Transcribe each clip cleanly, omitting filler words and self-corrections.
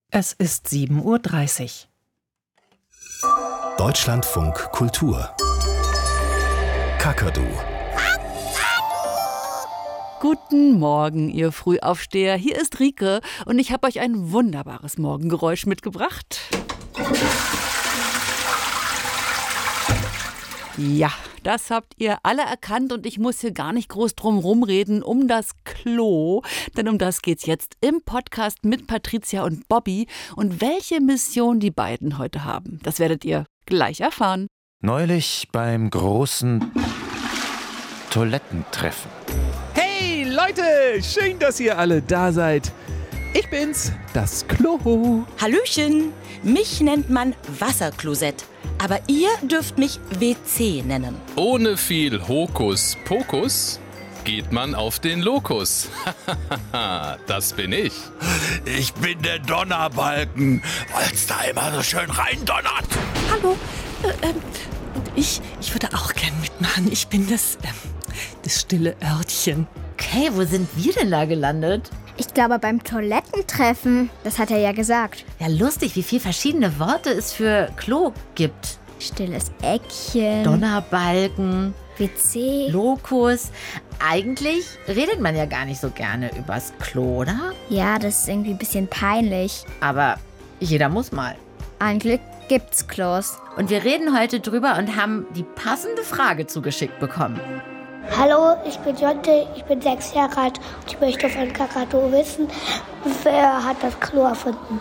Es ist 7:30 Uhr. Deutschlandfunk Kultur. Kakadu. Guten Morgen, ihr Frühaufsteher. Hier ist Rike und ich habe euch ein wunderbares Morgengeräusch mitgebracht. Ja, das habt ihr alle erkannt und ich muss hier gar nicht groß drum rumreden um das Klo, denn um das geht's jetzt im Podcast mit Patricia und Bobby. Und welche Mission die beiden heute haben, das werdet ihr gleich erfahren. Neulich beim großen Toilettentreffen. Hey Leute, schön, dass ihr alle da seid. Ich bin's, das Klo. Hallöchen, mich nennt man Wasserklosett, aber ihr dürft mich WC nennen. Ohne viel Hokuspokus geht man auf den Lokus. Das bin ich. Ich bin der Donnerbalken, weil's da immer so schön reindonnert. Hallo, ich würde auch gern mitmachen. Ich bin das stille Örtchen. Okay, wo sind wir denn da gelandet? Ich glaube beim Toilettentreffen. Das hat er ja gesagt. Ja, lustig, wie viele verschiedene Worte es für Klo gibt. Stilles Eckchen. Donnerbalken. WC. Lokus. Eigentlich redet man ja gar nicht so gerne übers Klo, oder? Ja, das ist irgendwie ein bisschen peinlich. Aber jeder muss mal. Eigentlich gibt's Klos. Und wir reden heute drüber und haben die passende Frage zugeschickt bekommen. Hallo, ich bin Jonte, ich bin 6 Jahre alt und ich möchte von Kakadu wissen, wer hat das Klo erfunden?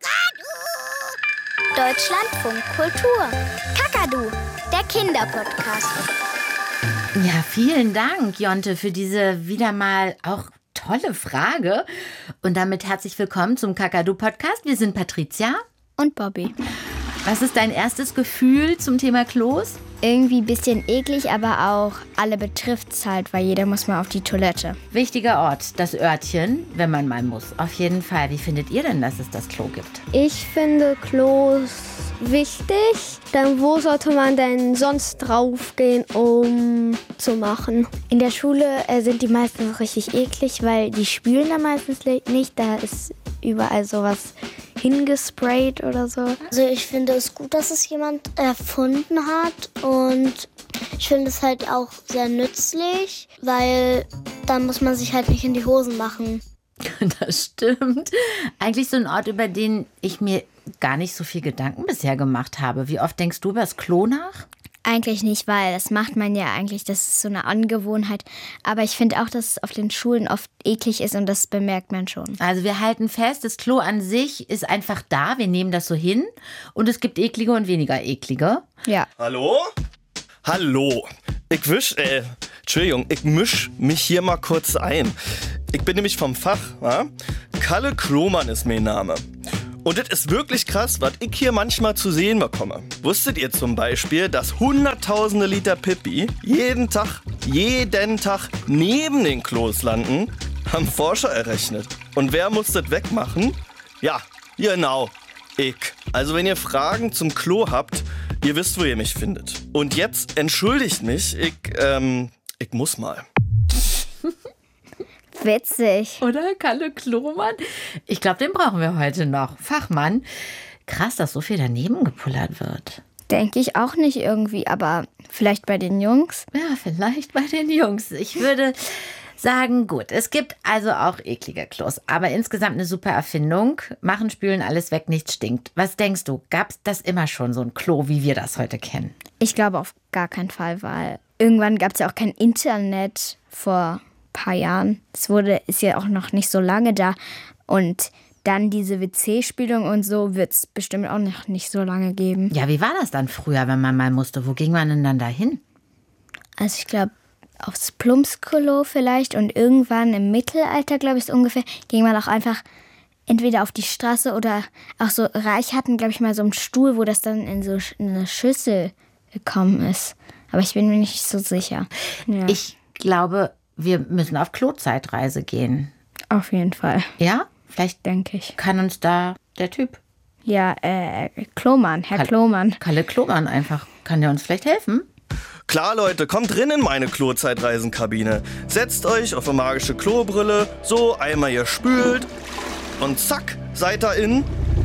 Deutschlandfunk Kultur. Kakadu, der Kinderpodcast. Ja, vielen Dank, Jonte, für diese wieder mal auch tolle Frage. Und damit herzlich willkommen zum Kakadu-Podcast. Wir sind Patricia und Bobby. Was ist dein erstes Gefühl zum Thema Klos? Irgendwie ein bisschen eklig, aber auch alle betrifft es halt, weil jeder muss mal auf die Toilette. Wichtiger Ort, das Örtchen, wenn man mal muss. Auf jeden Fall. Wie findet ihr denn, dass es das Klo gibt? Ich finde Klos wichtig. Dann wo sollte man denn sonst draufgehen, um zu machen? In der Schule sind die meistens richtig eklig, weil die spülen da meistens nicht. Da ist überall sowas hingesprayt oder so. Also ich finde es gut, dass es jemand erfunden hat und ich finde es halt auch sehr nützlich, weil dann muss man sich halt nicht in die Hosen machen. Das stimmt. Eigentlich so ein Ort, über den ich mir gar nicht so viel Gedanken bisher gemacht habe. Wie oft denkst du über das Klo nach? Eigentlich nicht, weil das macht man ja eigentlich, das ist so eine Angewohnheit. Aber ich finde auch, dass es auf den Schulen oft eklig ist und das bemerkt man schon. Also wir halten fest, das Klo an sich ist einfach da, wir nehmen das so hin und es gibt eklige und weniger eklige. Ja. Hallo? Hallo. Ich misch mich hier mal kurz ein. Ich bin nämlich vom Fach, ja? Kalle Klomann ist mein Name. Und das ist wirklich krass, was ich hier manchmal zu sehen bekomme. Wusstet ihr zum Beispiel, dass hunderttausende Liter Pipi jeden Tag neben den Klos landen? Haben Forscher errechnet. Und wer muss das wegmachen? Ja, genau, ich. Also wenn ihr Fragen zum Klo habt, ihr wisst, wo ihr mich findet. Und jetzt entschuldigt mich, ich muss mal. Witzig. Oder, Kalle Klomann? Ich glaube, den brauchen wir heute noch. Fachmann. Krass, dass so viel daneben gepullert wird. Denke ich auch nicht irgendwie, aber vielleicht bei den Jungs? Ja, vielleicht bei den Jungs. Ich würde sagen, gut, es gibt also auch eklige Klos, aber insgesamt eine super Erfindung. Machen, spülen, alles weg, nichts stinkt. Was denkst du, gab es das immer schon, so ein Klo, wie wir das heute kennen? Ich glaube auf gar keinen Fall, weil irgendwann gab es ja auch kein Internet vor paar Jahren. Es ist ja auch noch nicht so lange da. Und dann diese WC-Spülung und so wird es bestimmt auch noch nicht so lange geben. Ja, wie war das dann früher, wenn man mal musste? Wo ging man denn dann da hin? Also ich glaube, aufs Plumpsklo vielleicht und irgendwann im Mittelalter, glaube ich, so ungefähr, ging man auch einfach entweder auf die Straße oder auch so reich hatten, glaube ich, mal so einen Stuhl, wo das dann in so eine Schüssel gekommen ist. Aber ich bin mir nicht so sicher. Ja. Ich glaube, wir müssen auf Klozeitreise gehen. Auf jeden Fall. Ja? Vielleicht denke ich. Kann uns da der Typ. Ja, Klomann, Herr Klomann. Kalle Klomann einfach. Kann der uns vielleicht helfen? Klar, Leute, kommt drin in meine Klozeitreisenkabine. Setzt euch auf eine magische Klobrille, so einmal ihr spült und zack, seid da in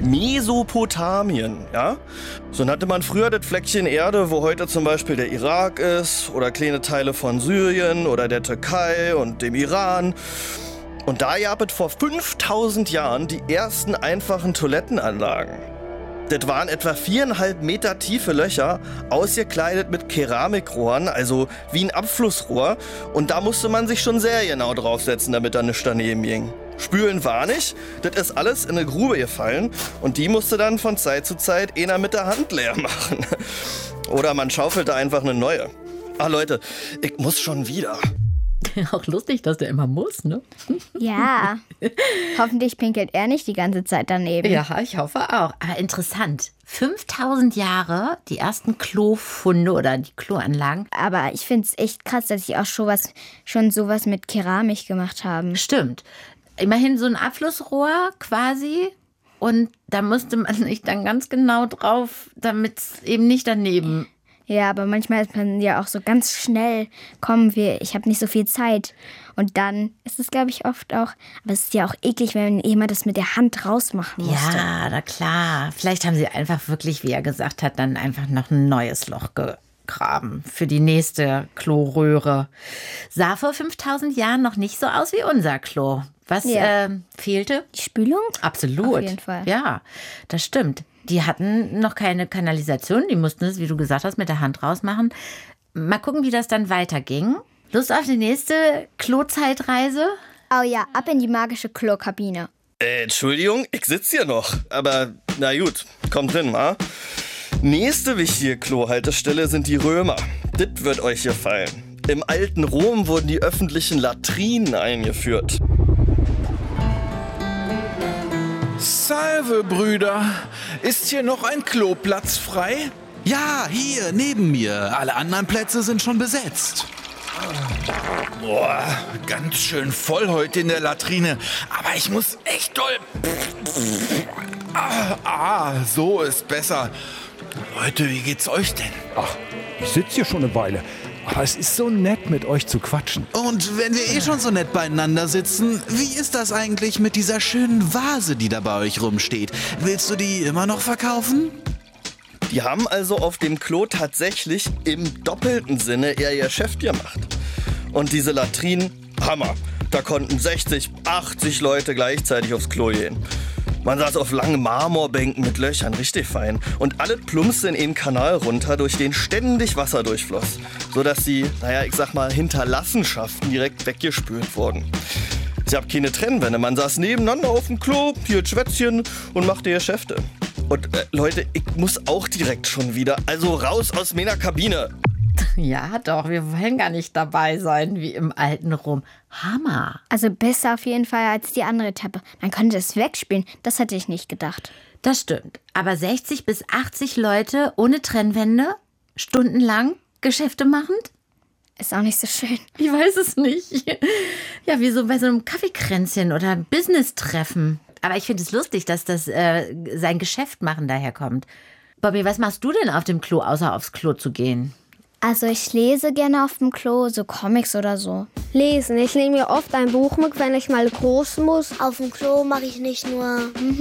Mesopotamien, ja? So nannte man früher das Fleckchen Erde, wo heute zum Beispiel der Irak ist oder kleine Teile von Syrien oder der Türkei und dem Iran. Und da gab es vor 5000 Jahren die ersten einfachen Toilettenanlagen. Das waren etwa 4,5 Meter tiefe Löcher, ausgekleidet mit Keramikrohren, also wie ein Abflussrohr. Und da musste man sich schon sehr genau draufsetzen, damit da nichts daneben ging. Spülen war nicht, das ist alles in eine Grube gefallen und die musste dann von Zeit zu Zeit einer mit der Hand leer machen. Oder man schaufelte einfach eine neue. Ah Leute, ich muss schon wieder. Auch lustig, dass der immer muss, ne? Ja. Hoffentlich pinkelt er nicht die ganze Zeit daneben. Ja, ich hoffe auch. Aber interessant. 5000 Jahre, die ersten Klofunde oder die Kloanlagen. Aber ich finde es echt krass, dass sie auch schon sowas mit Keramik gemacht haben. Stimmt. Immerhin so ein Abflussrohr quasi. Und da musste man sich dann ganz genau drauf, damit es eben nicht daneben. Ja, aber manchmal ist man ja auch so ganz schnell, ich habe nicht so viel Zeit. Und dann ist es, glaube ich, oft auch, aber es ist ja auch eklig, wenn jemand das mit der Hand rausmachen musste. Ja, na klar. Vielleicht haben sie einfach wirklich, wie er gesagt hat, dann einfach noch ein neues Loch gegraben für die nächste Kloröhre. Sah vor 5000 Jahren noch nicht so aus wie unser Klo. Was fehlte? Die Spülung? Absolut. Auf jeden Fall. Ja, das stimmt. Die hatten noch keine Kanalisation, die mussten es, wie du gesagt hast, mit der Hand rausmachen. Mal gucken, wie das dann weiterging. Lust auf die nächste Klozeitreise? Oh ja, ab in die magische Klokabine. Entschuldigung, ich sitze hier noch. Aber na gut, kommt drin, wa? Nächste wichtige Klohaltestelle sind die Römer. Das wird euch gefallen. Im alten Rom wurden die öffentlichen Latrinen eingeführt. Salve, Brüder. Ist hier noch ein Kloplatz frei? Ja, hier, neben mir. Alle anderen Plätze sind schon besetzt. Boah, ganz schön voll heute in der Latrine. Aber ich muss echt doll... so ist besser. Leute, wie geht's euch denn? Ach, ich sitze hier schon eine Weile. Aber es ist so nett, mit euch zu quatschen. Und wenn wir schon so nett beieinander sitzen, wie ist das eigentlich mit dieser schönen Vase, die da bei euch rumsteht? Willst du die immer noch verkaufen? Die haben also auf dem Klo tatsächlich im doppelten Sinne ihr Geschäft gemacht. Und diese Latrinen, Hammer. Da konnten 60, 80 Leute gleichzeitig aufs Klo gehen. Man saß auf langen Marmorbänken mit Löchern, richtig fein. Und alles plumpste in einen Kanal runter, durch den ständig Wasser durchfloss. Sodass die, ich sag mal, Hinterlassenschaften direkt weggespült wurden. Es gab keine Trennwände, man saß nebeneinander auf dem Klo, hielt Schwätzchen und machte Geschäfte. Und Leute, ich muss auch direkt schon wieder, also raus aus meiner Kabine. Ja, doch, wir wollen gar nicht dabei sein, wie im alten Rom. Hammer. Also besser auf jeden Fall als die andere Etappe. Man konnte es wegspielen, das hätte ich nicht gedacht. Das stimmt. Aber 60 bis 80 Leute ohne Trennwände, stundenlang Geschäfte machend? Ist auch nicht so schön. Ich weiß es nicht. Ja, wie so bei so einem Kaffeekränzchen oder Business-Treffen. Aber ich finde es lustig, dass das sein Geschäft machen daherkommt. Bobby, was machst du denn auf dem Klo, außer aufs Klo zu gehen? Also ich lese gerne auf dem Klo, so Comics oder so. Lesen. Ich nehme mir oft ein Buch mit, wenn ich mal groß muss. Auf dem Klo mache ich nicht nur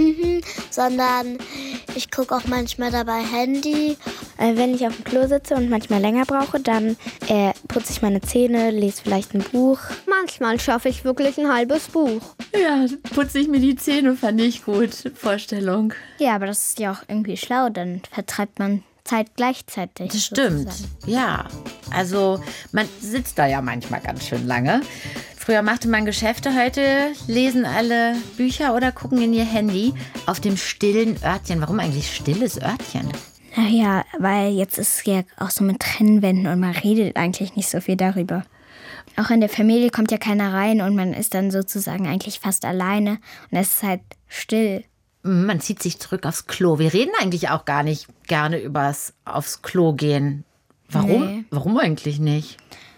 sondern ich gucke auch manchmal dabei Handy. Wenn ich auf dem Klo sitze und manchmal länger brauche, dann putze ich meine Zähne, lese vielleicht ein Buch. Manchmal schaffe ich wirklich ein halbes Buch. Ja, putze ich mir die Zähne, fand ich gut. Vorstellung. Ja, aber das ist ja auch irgendwie schlau, dann vertreibt man Zeit gleichzeitig. Das stimmt, ja. Also man sitzt da ja manchmal ganz schön lange. Früher machte man Geschäfte, heute lesen alle Bücher oder gucken in ihr Handy auf dem stillen Örtchen. Warum eigentlich stilles Örtchen? Naja, weil jetzt ist es ja auch so mit Trennwänden und man redet eigentlich nicht so viel darüber. Auch in der Familie kommt ja keiner rein und man ist dann sozusagen eigentlich fast alleine und es ist halt still. Man zieht sich zurück aufs Klo. Wir reden eigentlich auch gar nicht gerne übers aufs Klo gehen. Warum? Nee. Warum eigentlich nicht?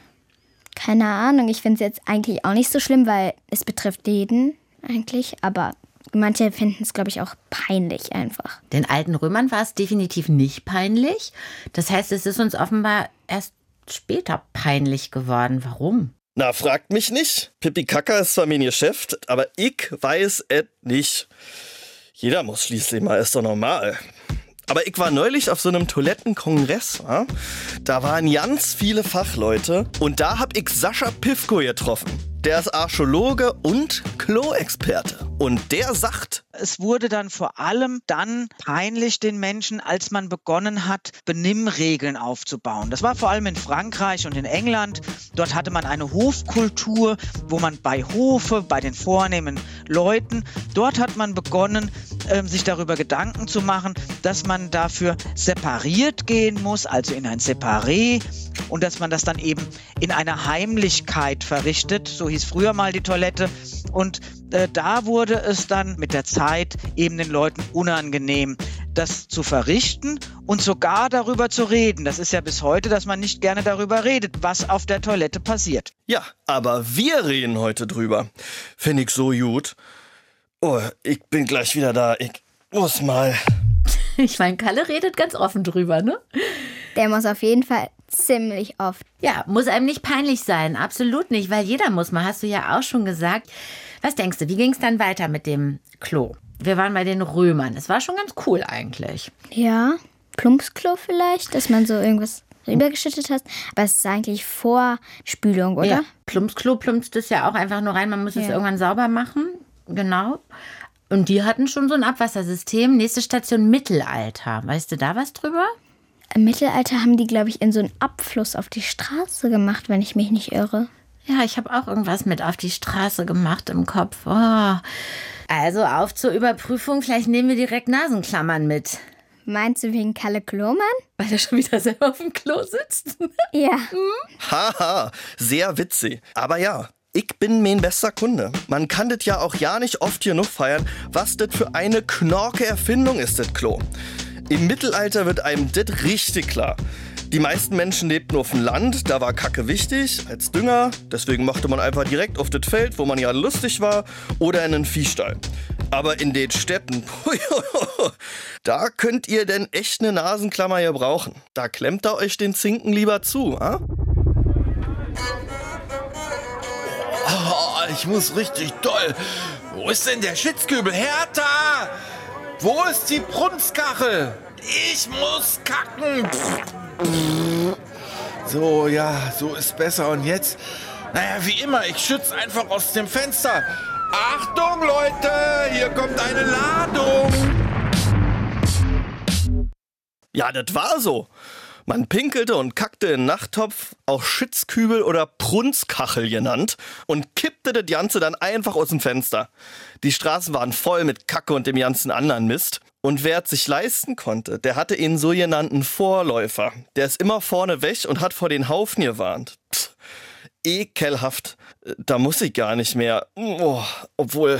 Keine Ahnung. Ich finde es jetzt eigentlich auch nicht so schlimm, weil es betrifft jeden eigentlich. Aber manche finden es, glaube ich, auch peinlich einfach. Den alten Römern war es definitiv nicht peinlich. Das heißt, es ist uns offenbar erst später peinlich geworden. Warum? Na, fragt mich nicht. Pipi Kaka ist zwar mein Geschäft, aber ich weiß es nicht. Jeder muss schließlich mal, ist doch normal. Aber ich war neulich auf so einem Toilettenkongress, ja? Da waren ganz viele Fachleute und da hab ich Sascha Pivko getroffen. Der ist Archäologe und Klo-Experte. Und der sagt: Es wurde dann vor allem dann peinlich den Menschen, als man begonnen hat, Benimmregeln aufzubauen. Das war vor allem in Frankreich und in England. Dort hatte man eine Hofkultur, wo man bei Hofe, bei den vornehmen Leuten, dort hat man begonnen, sich darüber Gedanken zu machen, dass man dafür separiert gehen muss, also in ein Separé, und dass man das dann eben in einer Heimlichkeit verrichtet. So hieß früher mal die Toilette. Und da wurde es dann mit der Zeit eben den Leuten unangenehm, das zu verrichten und sogar darüber zu reden. Das ist ja bis heute, dass man nicht gerne darüber redet, was auf der Toilette passiert. Ja, aber wir reden heute drüber. Finde ich so gut. Oh, ich bin gleich wieder da. Ich muss mal. Ich meine, Kalle redet ganz offen drüber, ne? Der muss auf jeden Fall ziemlich oft. Ja, muss einem nicht peinlich sein. Absolut nicht, weil jeder muss mal, hast du ja auch schon gesagt. Was denkst du, wie ging es dann weiter mit dem Klo? Wir waren bei den Römern. Es war schon ganz cool eigentlich. Ja, Plumpsklo vielleicht, dass man so irgendwas rübergeschüttet hat. Aber es ist eigentlich vor Spülung, oder? Ja, Plumpsklo plumpst es ja auch einfach nur rein. Man muss es irgendwann sauber machen. Genau. Und die hatten schon so ein Abwassersystem. Nächste Station Mittelalter. Weißt du da was drüber? Im Mittelalter haben die, glaube ich, in so einen Abfluss auf die Straße gemacht, wenn ich mich nicht irre. Ja, ich habe auch irgendwas mit auf die Straße gemacht im Kopf. Oh. Also auf zur Überprüfung. Vielleicht nehmen wir direkt Nasenklammern mit. Meinst du wegen Kalle Klomann? Weil er schon wieder selber auf dem Klo sitzt? Ja. Haha, sehr witzig. Aber ja, ich bin mein bester Kunde. Man kann das ja auch ja nicht oft genug feiern, was das für eine knorke Erfindung ist, das Klo. Im Mittelalter wird einem das richtig klar. Die meisten Menschen lebten auf dem Land, da war Kacke wichtig, als Dünger. Deswegen machte man einfach direkt auf das Feld, wo man ja lustig war, oder in einen Viehstall. Aber in den Städten, da könnt ihr denn echt eine Nasenklammer hier brauchen. Da klemmt ihr euch den Zinken lieber zu, ha? Oh, ich muss richtig doll. Wo ist denn der Schwitzkübel? Hertha! Wo ist die Brunskachel? Ich muss kacken. So, ja, so ist besser. Und jetzt? Naja, wie immer, ich schütze einfach aus dem Fenster. Achtung, Leute, hier kommt eine Ladung. Ja, das war so. Man pinkelte und kackte in Nachttopf, auch Schwitzkübel oder Brunskachel genannt, und kippte das Ganze dann einfach aus dem Fenster. Die Straßen waren voll mit Kacke und dem ganzen anderen Mist. Und wer es sich leisten konnte, der hatte einen sogenannten Vorläufer. Der ist immer vorne weg und hat vor den Haufen gewarnt. Pff, ekelhaft. Da muss ich gar nicht mehr. Oh, obwohl...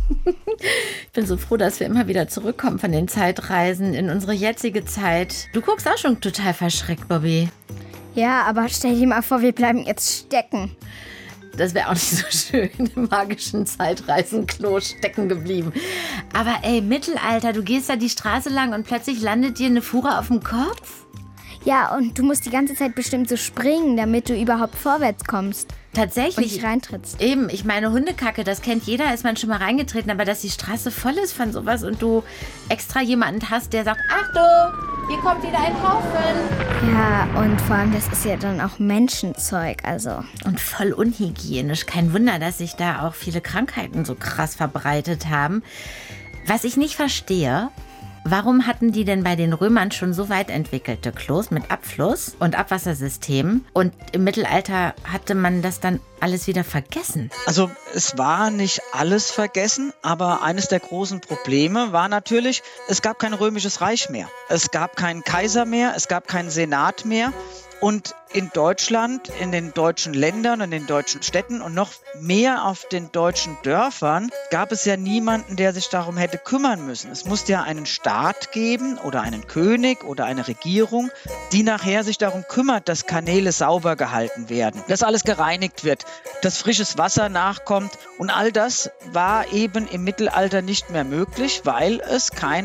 Ich bin so froh, dass wir immer wieder zurückkommen von den Zeitreisen in unsere jetzige Zeit. Du guckst auch schon total verschreckt, Bobby. Ja, aber stell dir mal vor, wir bleiben jetzt stecken. Das wäre auch nicht so schön, im magischen Zeitreisenklo stecken geblieben. Aber ey, Mittelalter, du gehst da die Straße lang und plötzlich landet dir eine Fuhre auf dem Kopf? Ja, und du musst die ganze Zeit bestimmt so springen, damit du überhaupt vorwärts kommst. Tatsächlich. Und nicht reintrittst. Eben, ich meine, Hundekacke, das kennt jeder, ist man schon mal reingetreten. Aber dass die Straße voll ist von sowas und du extra jemanden hast, der sagt, Achtung, hier kommt wieder ein Haufen. Ja, und vor allem, das ist ja dann auch Menschenzeug, also. Und voll unhygienisch. Kein Wunder, dass sich da auch viele Krankheiten so krass verbreitet haben. Was ich nicht verstehe... Warum hatten die denn bei den Römern schon so weit entwickelte Klos mit Abfluss und Abwassersystem und im Mittelalter hatte man das dann alles wieder vergessen? Also es war nicht alles vergessen, aber eines der großen Probleme war natürlich, es gab kein römisches Reich mehr. Es gab keinen Kaiser mehr, es gab keinen Senat mehr. Und in Deutschland, in den deutschen Ländern, in den deutschen Städten und noch mehr auf den deutschen Dörfern gab es ja niemanden, der sich darum hätte kümmern müssen. Es musste ja einen Staat geben oder einen König oder eine Regierung, die nachher sich darum kümmert, dass Kanäle sauber gehalten werden, dass alles gereinigt wird, dass frisches Wasser nachkommt. Und all das war eben im Mittelalter nicht mehr möglich, weil es keine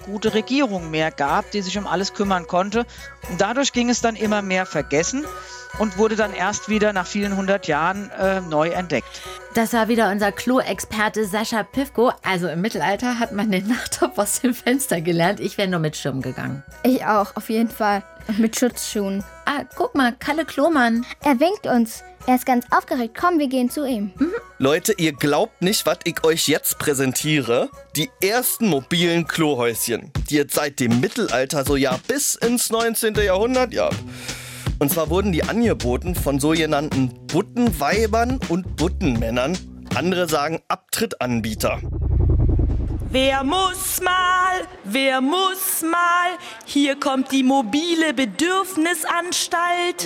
gute Regierung mehr gab, die sich um alles kümmern konnte. Und dadurch ging es dann immer mehr vergessen und wurde dann erst wieder nach vielen 100 Jahren neu entdeckt. Das war wieder unser Klo-Experte Sascha Pivko. Also im Mittelalter hat man den Nachttopf aus dem Fenster gelernt. Ich wäre nur mit Schirm gegangen. Ich auch, auf jeden Fall. Und mit Schutzschuhen. Ah, guck mal, Kalle Klomann. Er winkt uns. Er ist ganz aufgeregt. Komm, wir gehen zu ihm. Leute, ihr glaubt nicht, was ich euch jetzt präsentiere. Die ersten mobilen Klohäuschen, die es seit dem Mittelalter so bis ins 19. Jahrhundert gab. Und zwar wurden die angeboten von sogenannten Buttenweibern und Buttenmännern. Andere sagen Abtrittanbieter. Wer muss mal? Hier kommt die mobile Bedürfnisanstalt.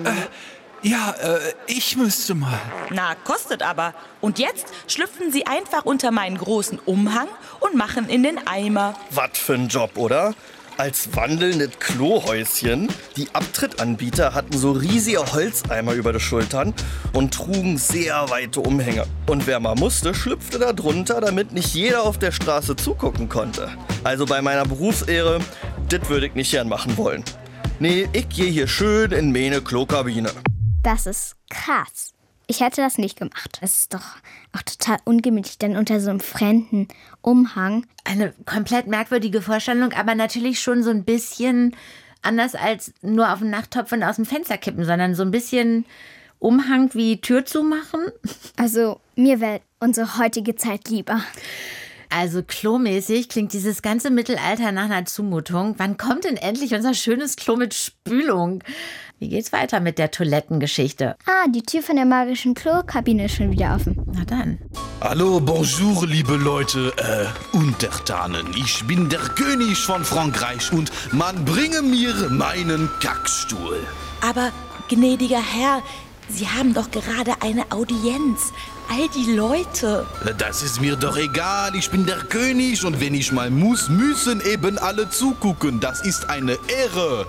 Ich müsste mal. Na, kostet aber. Und jetzt schlüpfen Sie einfach unter meinen großen Umhang und machen in den Eimer. Was für ein Job, oder? Als wandelndes Klohäuschen. Die Abtrittanbieter hatten so riesige Holzeimer über die Schultern und trugen sehr weite Umhänge. Und wer mal musste, schlüpfte da drunter, damit nicht jeder auf der Straße zugucken konnte. Also bei meiner Berufsehre, das würde ich nicht gern machen wollen. Nee, ich gehe hier schön in meine Klokabine. Das ist krass. Ich hätte das nicht gemacht. Es ist doch auch total ungemütlich, dann unter so einem fremden Umhang. Eine komplett merkwürdige Vorstellung, aber natürlich schon so ein bisschen anders als nur auf den Nachttopf und aus dem Fenster kippen, sondern so ein bisschen Umhang wie Tür zumachen. Also mir wäre unsere heutige Zeit lieber. Also klomäßig klingt dieses ganze Mittelalter nach einer Zumutung. Wann kommt denn endlich unser schönes Klo mit Spülung? Wie geht's weiter mit der Toilettengeschichte? Die Tür von der magischen Klokabine ist schon wieder offen. Na dann. Hallo, bonjour, liebe Leute, Untertanen. Ich bin der König von Frankreich und man bringe mir meinen Kackstuhl. Aber, gnädiger Herr, Sie haben doch gerade eine Audienz. All die Leute. Das ist mir doch egal, ich bin der König und wenn ich mal muss, müssen eben alle zugucken. Das ist eine Ehre.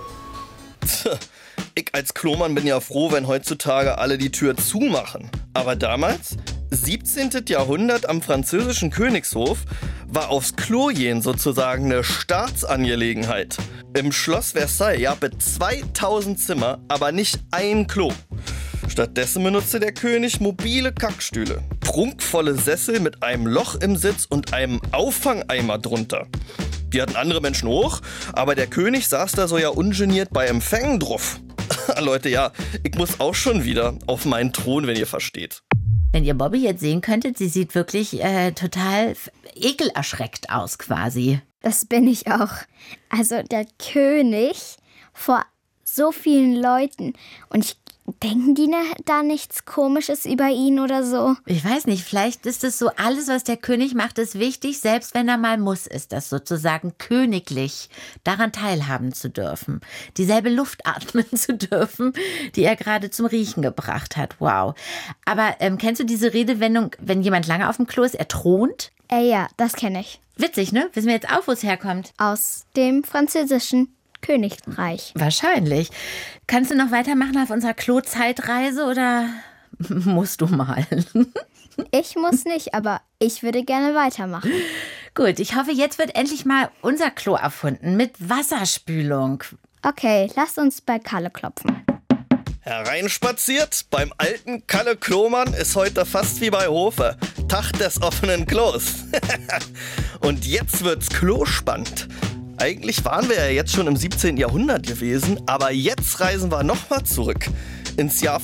Ich als Klomann bin ja froh, wenn heutzutage alle die Tür zumachen. Aber damals, 17. Jahrhundert am französischen Königshof, war aufs Klo gehen sozusagen eine Staatsangelegenheit. Im Schloss Versailles gab es 2000 Zimmer, aber nicht ein Klo. Stattdessen benutzte der König mobile Kackstühle. Prunkvolle Sessel mit einem Loch im Sitz und einem Auffangeimer drunter. Die hatten andere Menschen hoch, aber der König saß da so ungeniert bei Empfängen drauf. Leute, ich muss auch schon wieder auf meinen Thron, wenn ihr versteht. Wenn ihr Bobby jetzt sehen könntet, sie sieht wirklich total ekelerschreckt aus quasi. Das bin ich auch. Also der König vor so vielen Leuten. Und denken die da nichts Komisches über ihn oder so? Ich weiß nicht, vielleicht ist es so, alles, was der König macht, ist wichtig. Selbst wenn er mal muss, ist das sozusagen königlich, daran teilhaben zu dürfen. Dieselbe Luft atmen zu dürfen, die er gerade zum Riechen gebracht hat. Wow. Aber kennst du diese Redewendung, wenn jemand lange auf dem Klo ist, er thront? Ja, das kenne ich. Witzig, ne? Wissen wir jetzt auch, wo es herkommt? Aus dem französischen Königreich. Wahrscheinlich. Kannst du noch weitermachen auf unserer Klo-Zeitreise oder musst du mal? Ich muss nicht, aber ich würde gerne weitermachen. Gut, ich hoffe, jetzt wird endlich mal unser Klo erfunden mit Wasserspülung. Okay, lasst uns bei Kalle klopfen. Hereinspaziert, beim alten Kalle Klomann ist heute fast wie bei Hofe. Tag des offenen Klos. Und jetzt wird's klospannend. Eigentlich waren wir ja jetzt schon im 17. Jahrhundert gewesen, aber jetzt reisen wir nochmal zurück ins Jahr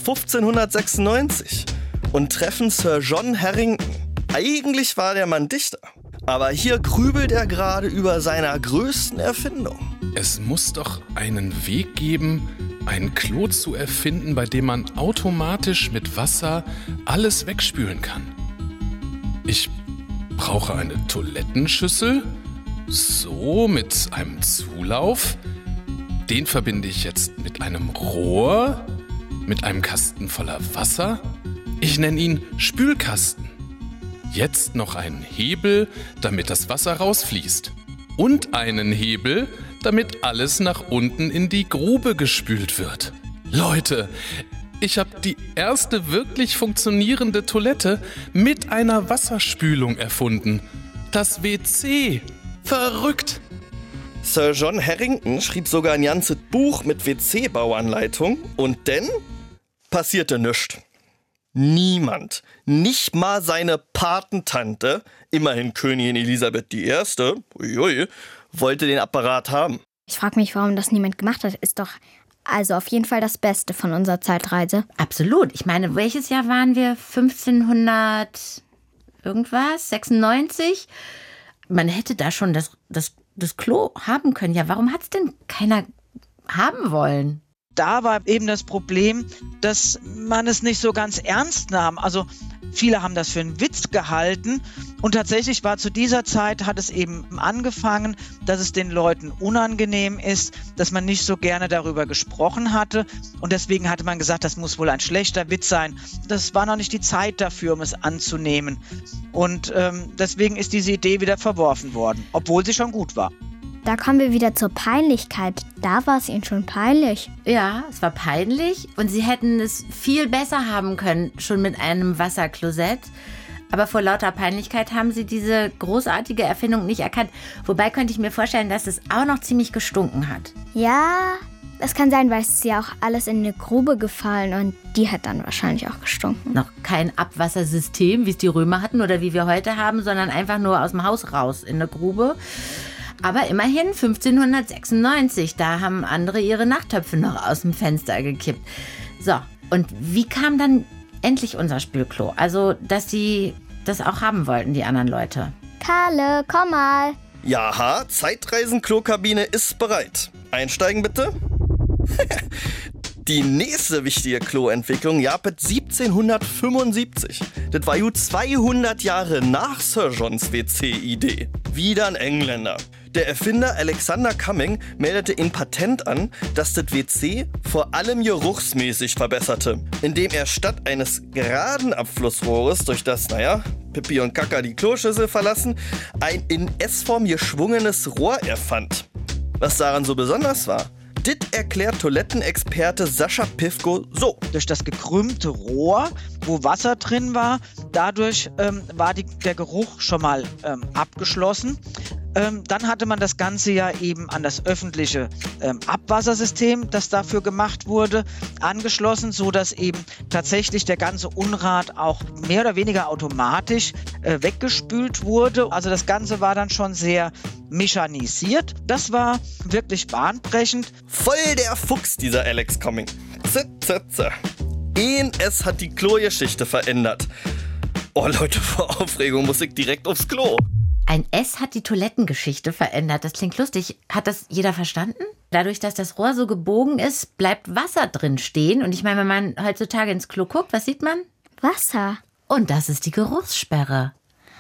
1596 und treffen Sir John Harington. Eigentlich war der Mann Dichter, aber hier grübelt er gerade über seiner größten Erfindung. Es muss doch einen Weg geben, ein Klo zu erfinden, bei dem man automatisch mit Wasser alles wegspülen kann. Ich brauche eine Toilettenschüssel. So, mit einem Zulauf. Den verbinde ich jetzt mit einem Rohr, mit einem Kasten voller Wasser. Ich nenne ihn Spülkasten. Jetzt noch einen Hebel, damit das Wasser rausfließt. Und einen Hebel, damit alles nach unten in die Grube gespült wird. Leute, ich habe die erste wirklich funktionierende Toilette mit einer Wasserspülung erfunden. Das WC. Verrückt! Sir John Harrington schrieb sogar ein ganzes Buch mit WC-Bauanleitung und dann passierte nichts. Niemand, nicht mal seine Patentante, immerhin Königin Elisabeth I., wollte den Apparat haben. Ich frage mich, warum das niemand gemacht hat. Ist doch also auf jeden Fall das Beste von unserer Zeitreise. Absolut. Ich meine, welches Jahr waren wir? 1500 irgendwas? 96? Man hätte da schon das Klo haben können. Ja, warum hat es denn keiner haben wollen? Da war eben das Problem, dass man es nicht so ganz ernst nahm. Also viele haben das für einen Witz gehalten und tatsächlich war zu dieser Zeit, hat es eben angefangen, dass es den Leuten unangenehm ist, dass man nicht so gerne darüber gesprochen hatte und deswegen hatte man gesagt, das muss wohl ein schlechter Witz sein. Das war noch nicht die Zeit dafür, um es anzunehmen und deswegen ist diese Idee wieder verworfen worden, obwohl sie schon gut war. Da kommen wir wieder zur Peinlichkeit. Da war es ihnen schon peinlich. Ja, es war peinlich und sie hätten es viel besser haben können, schon mit einem Wasserklosett. Aber vor lauter Peinlichkeit haben sie diese großartige Erfindung nicht erkannt. Wobei könnte ich mir vorstellen, dass es auch noch ziemlich gestunken hat. Ja, das kann sein, weil es ist ja auch alles in eine Grube gefallen und die hat dann wahrscheinlich auch gestunken. Noch kein Abwassersystem, wie es die Römer hatten oder wie wir heute haben, sondern einfach nur aus dem Haus raus in eine Grube. Aber immerhin 1596, da haben andere ihre Nachttöpfe noch aus dem Fenster gekippt. So, und wie kam dann endlich unser Spülklo? Also, dass sie das auch haben wollten, die anderen Leute. Karle, komm mal. Jaha, Zeitreisen-Klokabine ist bereit. Einsteigen bitte. Die nächste wichtige Kloentwicklung gab es 1775. Das war gut 200 Jahre nach Sir Johns WC-Idee. Wieder ein Engländer. Der Erfinder Alexander Cumming meldete ein Patent an, das das WC vor allem geruchsmäßig verbesserte, indem er statt eines geraden Abflussrohres, durch das, Pipi und Kaka die Kloschüssel verlassen, ein in S-Form geschwungenes Rohr erfand. Was daran so besonders war, das erklärt Toilettenexperte Sascha Pivko so. Durch das gekrümmte Rohr, wo Wasser drin war, dadurch war der Geruch schon mal abgeschlossen. Dann hatte man das Ganze ja eben an das öffentliche Abwassersystem, das dafür gemacht wurde, angeschlossen, sodass eben tatsächlich der ganze Unrat auch mehr oder weniger automatisch weggespült wurde. Also das Ganze war dann schon sehr mechanisiert. Das war wirklich bahnbrechend. Voll der Fuchs, dieser Alex Cumming. Es hat die Klogeschichte verändert. Oh Leute, vor Aufregung muss ich direkt aufs Klo. Ein S hat die Toilettengeschichte verändert. Das klingt lustig. Hat das jeder verstanden? Dadurch, dass das Rohr so gebogen ist, bleibt Wasser drin stehen. Und ich meine, wenn man heutzutage ins Klo guckt, was sieht man? Wasser. Und das ist die Geruchssperre.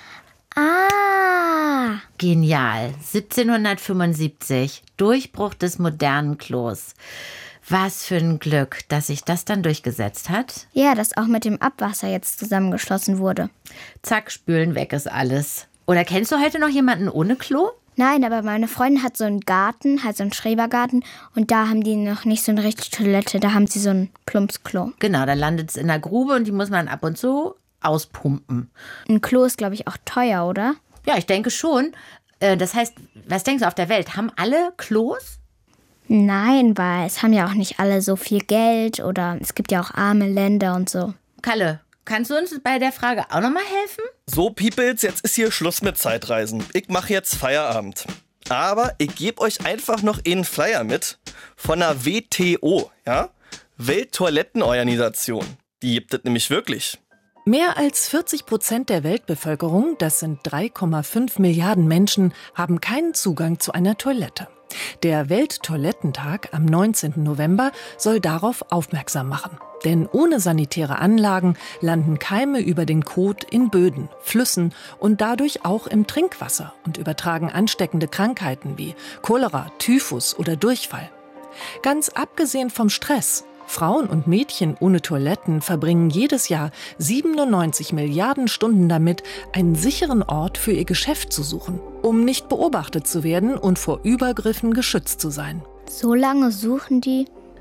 Ah. Genial. 1775. Durchbruch des modernen Klos. Was für ein Glück, dass sich das dann durchgesetzt hat. Ja, dass auch mit dem Abwasser jetzt zusammengeschlossen wurde. Zack, spülen, weg ist alles. Oder kennst du heute noch jemanden ohne Klo? Nein, aber meine Freundin hat so einen Garten, halt so einen Schrebergarten. Und da haben die noch nicht so eine richtige Toilette, da haben sie so ein Plumpsklo. Genau, da landet es in der Grube und die muss man ab und zu auspumpen. Ein Klo ist, glaube ich, auch teuer, oder? Ja, ich denke schon. Das heißt, was denkst du auf der Welt? Haben alle Klos? Nein, weil es haben ja auch nicht alle so viel Geld oder es gibt ja auch arme Länder und so. Kalle, kannst du uns bei der Frage auch nochmal helfen? So, Peoples, jetzt ist hier Schluss mit Zeitreisen. Ich mache jetzt Feierabend. Aber ich gebe euch einfach noch einen Flyer mit von der WTO, ja? Welttoilettenorganisation. Die gibt es nämlich wirklich. Mehr als 40% der Weltbevölkerung, das sind 3,5 Milliarden Menschen, haben keinen Zugang zu einer Toilette. Der Welttoilettentag am 19. November soll darauf aufmerksam machen. Denn ohne sanitäre Anlagen landen Keime über den Kot in Böden, Flüssen und dadurch auch im Trinkwasser und übertragen ansteckende Krankheiten wie Cholera, Typhus oder Durchfall. Ganz abgesehen vom Stress. Frauen und Mädchen ohne Toiletten verbringen jedes Jahr 97 Milliarden Stunden damit, einen sicheren Ort für ihr Geschäft zu suchen, um nicht beobachtet zu werden und vor Übergriffen geschützt zu sein. So lange suchen die?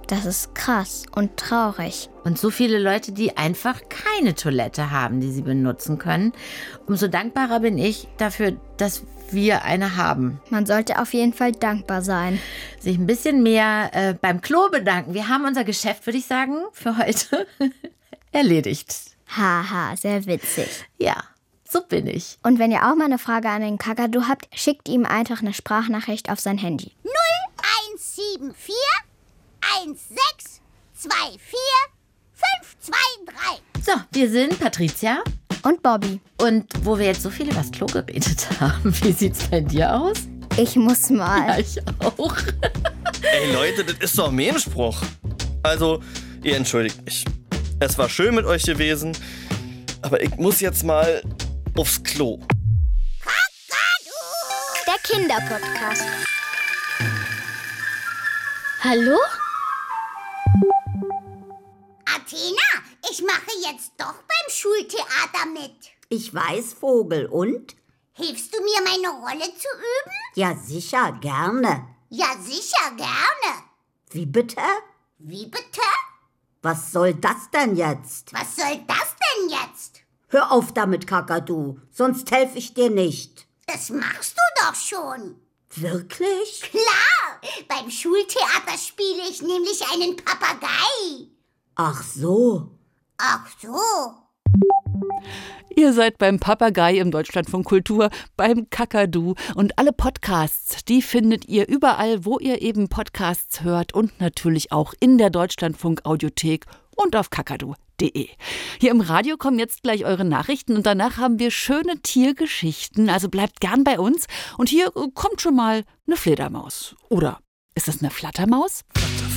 Das ist krass und traurig. Und so viele Leute, die einfach keine Toilette haben, die sie benutzen können. Umso dankbarer bin ich dafür, dass wir eine haben. Man sollte auf jeden Fall dankbar sein. Sich ein bisschen mehr beim Klo bedanken. Wir haben unser Geschäft, würde ich sagen, für heute erledigt. Haha, sehr witzig. Ja, so bin ich. Und wenn ihr auch mal eine Frage an den Kakadu habt, schickt ihm einfach eine Sprachnachricht auf sein Handy. 0174 1624 523. So, wir sind Patricia und Bobby. Und wo wir jetzt so viel über das Klo geredet haben, wie sieht's bei dir aus? Ich muss mal. Ja, ich auch. Ey Leute, das ist doch ein Mehenspruch. Also, ihr entschuldigt mich. Es war schön mit euch gewesen, aber ich muss jetzt mal aufs Klo. Der Kinderpodcast. Hallo? Athena, ich mache jetzt doch beim Schultheater mit. Ich weiß, Vogel. Und? Hilfst du mir, meine Rolle zu üben? Ja, sicher, gerne. Ja, sicher, gerne. Wie bitte? Wie bitte? Was soll das denn jetzt? Was soll das denn jetzt? Hör auf damit, Kakadu, sonst helfe ich dir nicht. Das machst du doch schon. Wirklich? Klar, beim Schultheater spiele ich nämlich einen Papagei. Ach so. Ach so. Ihr seid beim Papagei im Deutschlandfunk Kultur, beim Kakadu. Und alle Podcasts, die findet ihr überall, wo ihr eben Podcasts hört und natürlich auch in der Deutschlandfunk Audiothek und auf kakadu.de. Hier im Radio kommen jetzt gleich eure Nachrichten und danach haben wir schöne Tiergeschichten. Also bleibt gern bei uns. Und hier kommt schon mal eine Fledermaus. Oder ist das eine Flattermaus?